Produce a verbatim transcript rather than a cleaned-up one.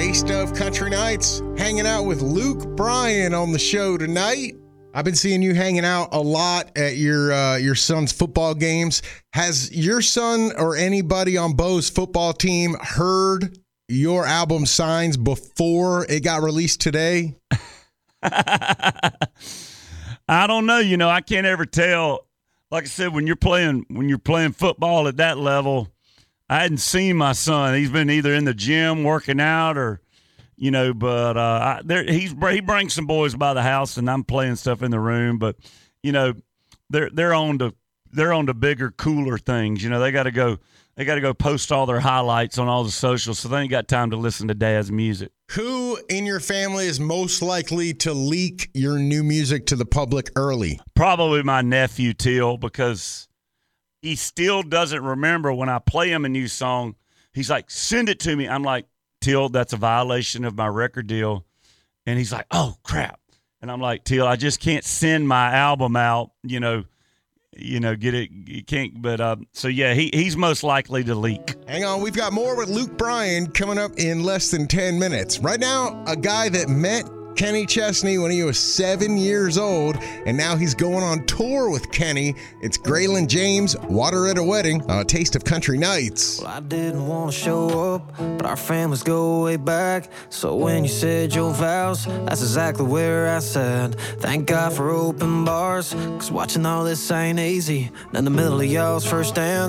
Taste of Country Nights, hanging out with Luke Bryan on the show tonight. I've been seeing you hanging out a lot at your uh, your son's football games. Has your son or anybody on Bo's football team heard your album Signs before it got released today? I don't know. You know, I can't ever tell. Like I said, when you're playing when you're playing football at that level, I hadn't seen my son. He's been either in the gym working out or, you know, but uh, I, there he's he brings some boys by the house and I'm playing stuff in the room. But, you know, they're they're on to they're on to bigger, cooler things. You know, they got to go they got to go post all their highlights on all the socials, so they ain't got time to listen to Dad's music. Who in your family is most likely to leak your new music to the public early? Probably my nephew Till, because he still doesn't remember when I play him a new song. He's like, send it to me. I'm like, Till, that's a violation of my record deal. And he's like, oh, crap. And I'm like, Till, I just can't send my album out, you know, you know, get it. You can't. But uh, so, yeah, he, he's most likely to leak. Hang on. We've got more with Luke Bryan coming up in less than ten minutes. Right now, a guy that met Kenny Chesney when he was seven years old, and now he's going on tour with Kenny. It's Graylin James, Water at a Wedding, on A Taste of Country Nights. Well, I didn't want to show up, but our families go way back. So when you said your vows, that's exactly where I said, thank God for open bars, cause watching all this ain't easy. And in the middle of y'all's first dance,